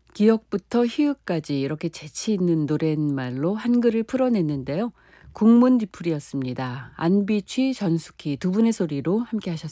기역부터 희읍까지 이렇게 재치 있는 노랫말로 한글을 풀어냈는데요. 국문디풀이었습니다. 안비취, 전숙희 두 분의 소리로 함께 하셨습니다.